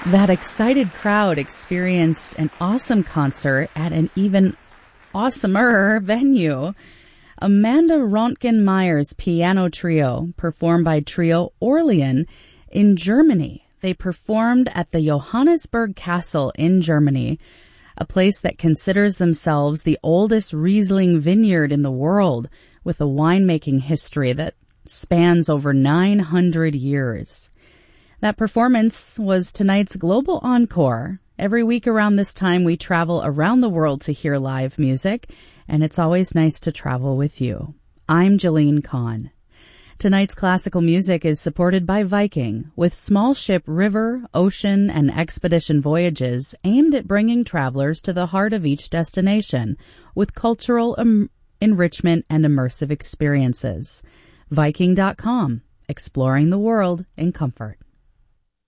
That excited crowd experienced an awesome concert at an even awesomer venue. Amanda Rontgen-Meyer's piano trio performed by Trio Orlean in Germany. They performed at the Johannisberg Castle in Germany, a place that considers themselves the oldest Riesling vineyard in the world, with a winemaking history that spans over 900 years. That performance was tonight's Global Encore. Every week around this time, we travel around the world to hear live music, and it's always nice to travel with you. I'm Jolene Kahn. Tonight's classical music is supported by Viking, with small ship river, ocean, and expedition voyages aimed at bringing travelers to the heart of each destination with cultural enrichment and immersive experiences. Viking.com, exploring the world in comfort.